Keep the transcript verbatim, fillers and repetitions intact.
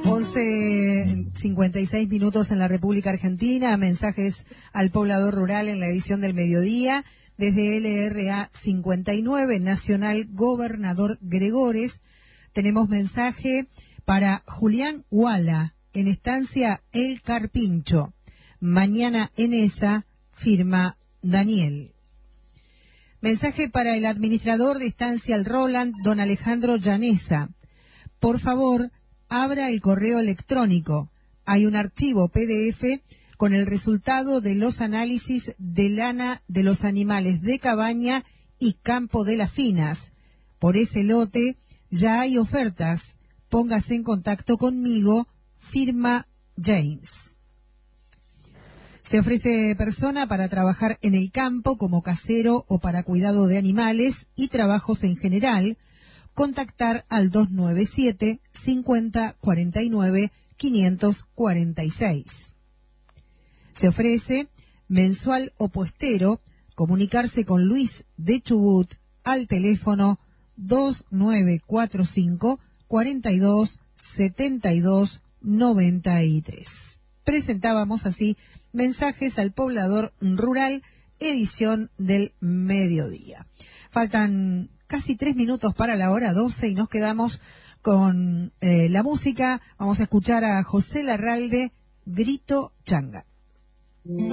once cincuenta y seis minutos en la República Argentina, mensajes al poblador rural en la edición del mediodía, desde L R A cincuenta y nueve, Nacional Gobernador Gregores. Tenemos mensaje para Julián Huala, en estancia El Carpincho. Mañana en esa, firma Daniel. Mensaje para el administrador de estancia El Roland, don Alejandro Llanesa. Por favor, abra el correo electrónico. Hay un archivo P D F con el resultado de los análisis de lana de los animales de cabaña y Campo de las Finas. Por ese lote ya hay ofertas. Póngase en contacto conmigo, firma James. Se ofrece persona para trabajar en el campo como casero o para cuidado de animales y trabajos en general. Contactar al dos nueve siete, cincuenta, cuarenta y nueve, quinientos cuarenta y seis. Se ofrece mensual o puestero, comunicarse con Luis de Chubut al teléfono dos nueve cuatro cinco, cuarenta y dos, setenta y dos, noventa y tres. Presentábamos así mensajes al poblador rural, edición del mediodía. Faltan casi tres minutos para la hora doce y nos quedamos con eh, la música. Vamos a escuchar a José Larralde, Grito Changa.